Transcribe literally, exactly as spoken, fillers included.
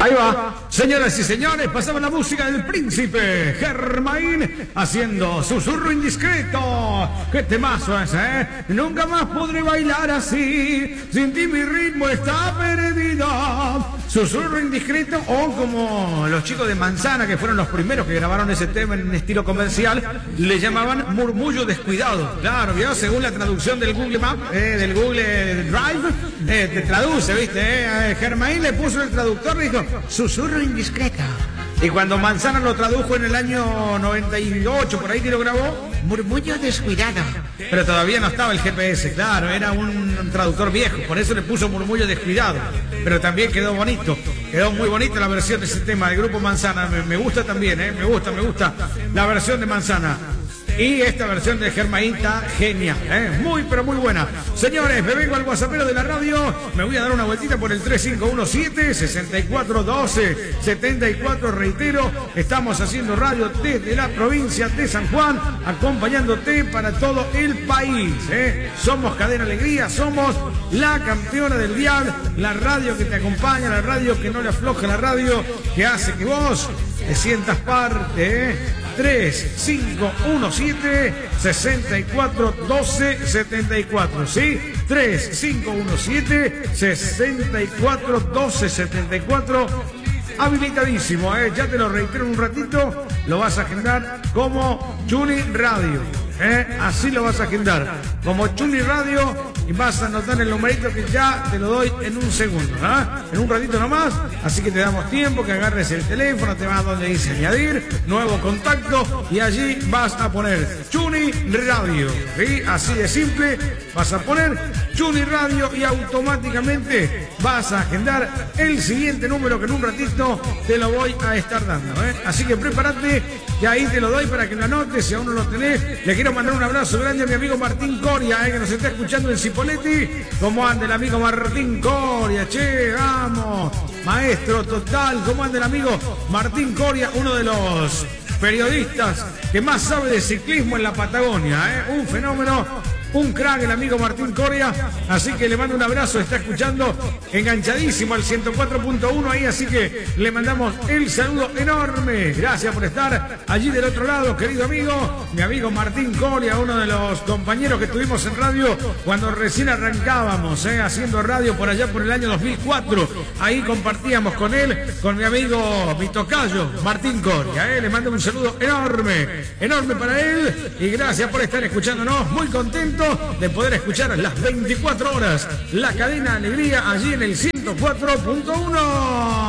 Ahí va. Señoras y señores, pasaba la música del príncipe Germain haciendo Susurro Indiscreto. ¡Qué temazo ese, eh! Nunca más podré bailar así. Sin ti mi ritmo está perdido. Susurro Indiscreto, o como los chicos de Manzana, que fueron los primeros que grabaron ese tema en estilo comercial, le llamaban Murmullo Descuidado. Claro, ¿vio? Según la traducción del Google Map, eh, del Google Drive, eh, te traduce, ¿viste? Eh, Germain le puso el traductor y dijo Susurro Indiscreto. Y cuando Manzana lo tradujo en el año noventa y ocho, por ahí que lo grabó, Murmullo Descuidado. Pero todavía no estaba el G P S, claro, era un traductor viejo, por eso le puso Murmullo Descuidado. Pero también quedó bonito, quedó muy bonita la versión de ese tema del grupo Manzana. Me, me gusta también, ¿eh? me gusta, me gusta la versión de Manzana. Y esta versión de Germain está genial, ¿eh? Muy, pero muy buena. Señores, me vengo al WhatsAppero de la radio. Me voy a dar una vueltita por el tres cinco uno siete, seis cuatro uno dos, siete cuatro. Reitero, estamos haciendo radio desde la provincia de San Juan, acompañándote para todo el país, ¿eh? Somos Cadena Alegría, somos la campeona del dial, la radio que te acompaña, la radio que no le afloja, la radio que hace que vos te sientas parte, ¿eh? tres cinco uno siete, seis cuatro uno dos, siete cuatro, ¿sí? tres cinco uno siete, seis cuatro uno dos, siete cuatro. Habilitadísimo, ¿eh? Ya te lo reitero un ratito, lo vas a agendar como Chuni Radio, ¿eh? Así lo vas a agendar, como Chuni Radio, y vas a anotar el numerito que ya te lo doy en un segundo, ¿eh? En un ratito nomás, así que te damos tiempo que agarres el teléfono, te vas donde dice añadir, nuevo contacto, y allí vas a poner Chuni Radio, ¿sí? Así de simple, vas a poner Chuni Radio y automáticamente vas a agendar el siguiente número que en un ratito te lo voy a estar dando, ¿eh? Así que prepárate, y ahí te lo doy para que lo anotes, si aún no lo tenés. Le quiero mandar un abrazo grande a mi amigo Martín Coria, ¿eh? Que nos está escuchando en Cipolletti. ¿Cómo anda el amigo Martín Coria? Che, vamos, maestro total. ¿Cómo anda el amigo Martín Coria? Uno de los periodistas que más sabe de ciclismo en la Patagonia, ¿eh? Un fenómeno, un crack el amigo Martín Coria, así que le mando un abrazo, está escuchando enganchadísimo al ciento cuatro punto uno ahí, así que le mandamos el saludo enorme. Gracias por estar allí del otro lado, querido amigo, mi amigo Martín Coria, uno de los compañeros que tuvimos en radio cuando recién arrancábamos, ¿eh? Haciendo radio por allá por el año dos mil cuatro. Ahí compartíamos con él, con mi amigo, mi tocayo, Martín Coria, ¿eh? Le mando un saludo enorme, enorme para él, y gracias por estar escuchándonos, muy contento de poder escuchar las veinticuatro horas la Cadena Alegría allí en el ciento cuatro punto uno.